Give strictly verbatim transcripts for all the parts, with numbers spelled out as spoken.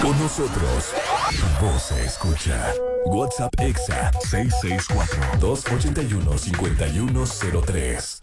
Con nosotros, tu voz se escucha. WhatsApp Exa seis seis cuatro, dos ocho uno, cinco uno cero tres.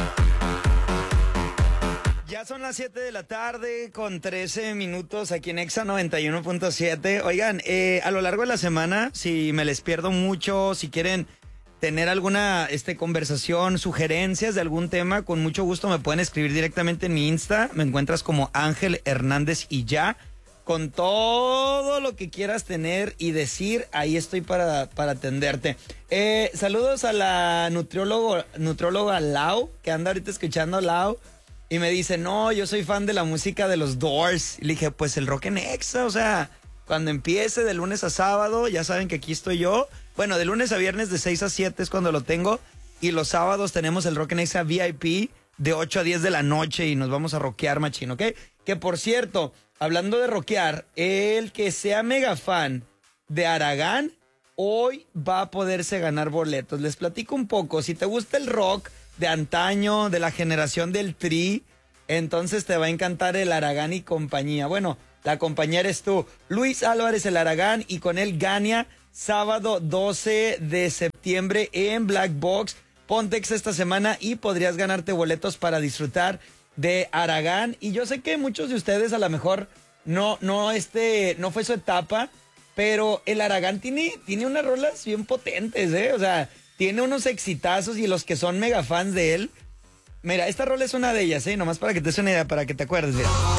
Ya son las siete de la tarde con trece minutos aquí en Exa noventa y uno punto siete. Oigan, eh, a lo largo de la semana, si me les pierdo mucho, si quieren tener alguna este, conversación, sugerencias de algún tema, con mucho gusto me pueden escribir directamente en mi Insta. Me encuentras como Ángel Hernández y ya. Con todo lo que quieras tener y decir, ahí estoy para, para atenderte. Eh, saludos a la nutriólogo, nutrióloga Lau, que anda ahorita escuchando Lau. Y me dice, no, yo soy fan de la música de los Doors. Y le dije, pues el rock en Exa, o sea, cuando empiece de lunes a sábado, ya saben que aquí estoy yo. Bueno, de lunes a viernes de seis a siete es cuando lo tengo. Y los sábados tenemos el rock en Exa V I P de ocho a diez de la noche y nos vamos a rockear, machín, ¿ok? Que por cierto, hablando de rockear, el que sea mega fan de Aragán, hoy va a poderse ganar boletos. Les platico un poco, si te gusta el rock de antaño, de la generación del Tri, entonces te va a encantar el Aragán y compañía. Bueno, la compañía eres tú, Luis Álvarez el Aragán, y con él Gania, sábado doce de septiembre en Black Box. Pontex esta semana y podrías ganarte boletos para disfrutar de Aragán. Y yo sé que muchos de ustedes a lo mejor no, no, este, no fue su etapa, pero el Aragán tiene, tiene unas rolas bien potentes, ¿eh? O sea, tiene unos exitazos y los que son mega fans de él. Mira, esta rola es una de ellas, ¿eh? Nomás para que te des una idea, para que te acuerdes. Mira.